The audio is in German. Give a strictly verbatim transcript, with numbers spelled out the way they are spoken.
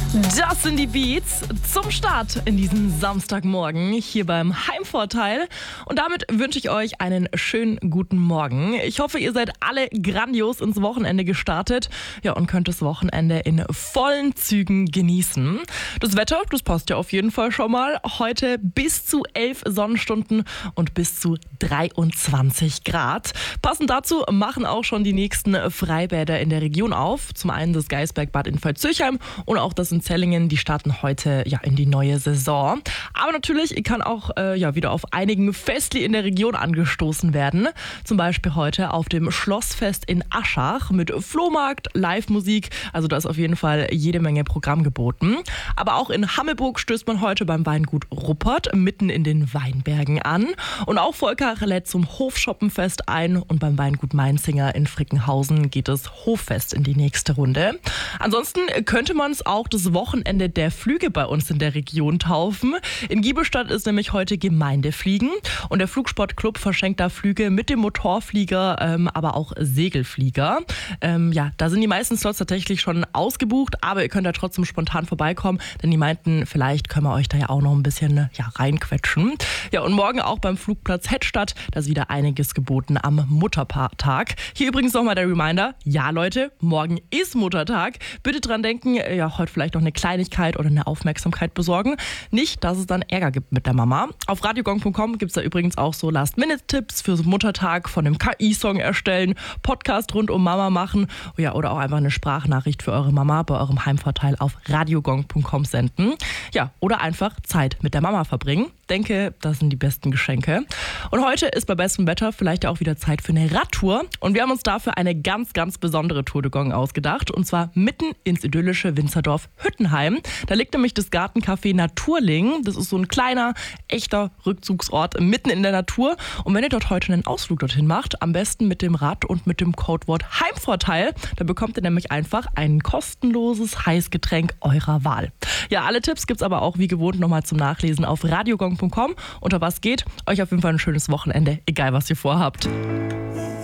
Das sind die Beats zum Start in diesen Samstagmorgen hier beim Heimvorteil. Und damit wünsche ich euch einen schönen guten Morgen. Ich hoffe, ihr seid alle grandios ins Wochenende gestartet. Ja, und könnt das Wochenende in vollen Zügen genießen. Das Wetter, das passt ja auf jeden Fall schon mal. Heute bis zu elf Sonnenstunden und bis zu dreiundzwanzig Grad. Passend dazu machen auch schon die nächsten Freibäder in der Region auf. Zum einen das Geisbergbad in Pfalz-Zürchheim und auch das in Zellingen. Die starten heute ja in die neue Saison. Aber natürlich kann auch äh, ja wieder auf einigen Festli in der Region angestoßen werden. Zum Beispiel heute auf dem Schlossfest in Aschach mit Flohmarkt, Live-Musik. Also da ist auf jeden Fall jede Menge Programm geboten. Aber auch in Hammelburg stößt man heute beim Weingut Ruppert mitten in den Weinbergen an. Und auch Volker lädt zum Hofschoppenfest ein. Und beim Weingut Mainzinger in Frickenhausen geht das Hoffest in die nächste Runde. Ansonsten könnte man es auch das Wochenende der Flüge bei uns in der Region taufen. In Giebelstadt ist nämlich heute Gemeindefliegen und der Flugsportclub verschenkt da Flüge mit dem Motorflieger, ähm, aber auch Segelflieger. Ähm, ja, da sind die meisten Slots tatsächlich schon ausgebucht, aber ihr könnt da trotzdem spontan vorbeikommen, denn die meinten, vielleicht können wir euch da ja auch noch ein bisschen ja, reinquetschen. Ja, und morgen auch beim Flugplatz Hettstadt, da ist wieder einiges geboten am Muttertag. Hier übrigens nochmal der Reminder, ja Leute, morgen ist Muttertag. Bitte dran denken, ja, heute vielleicht noch eine Kleinigkeit oder eine Aufmerksamkeit besorgen. Nicht, dass es dann Ärger gibt mit der Mama. Auf radiogong punkt com gibt es da übrigens auch so Last-Minute-Tipps für so Muttertag, von einem K I-Song erstellen, Podcast rund um Mama machen, ja, oder auch einfach eine Sprachnachricht für eure Mama bei eurem Heimvorteil auf radiogong punkt com senden. Ja, oder einfach Zeit mit der Mama verbringen. Denke, das sind die besten Geschenke. Und heute ist bei bestem Wetter vielleicht auch wieder Zeit für eine Radtour. Und wir haben uns dafür eine ganz, ganz besondere Tour de Gong ausgedacht. Und zwar mitten ins idyllische Winzerdorf Hüttenheim. Da liegt nämlich das Gartencafé Naturling. Das ist so ein kleiner, echter Rückzugsort mitten in der Natur. Und wenn ihr dort heute einen Ausflug dorthin macht, am besten mit dem Rad und mit dem Codewort Heimvorteil, dann bekommt ihr nämlich einfach ein kostenloses Heißgetränk eurer Wahl. Ja, alle Tipps gibt's aber auch wie gewohnt nochmal zum Nachlesen auf radiogong punkt com. Unter was geht? Euch auf jeden Fall ein schönes Wochenende, egal was ihr vorhabt.